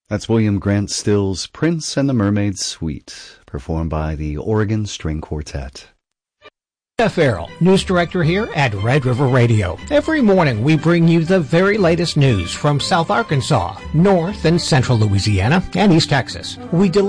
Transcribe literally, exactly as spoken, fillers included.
That's William Grant Still's Prince and the Mermaid Suite, performed by the Oregon String Quartet. Jeff Farrell, news director here at Red River Radio. Every morning we bring you the very latest news from South Arkansas, North and Central Louisiana, and East Texas. We deliver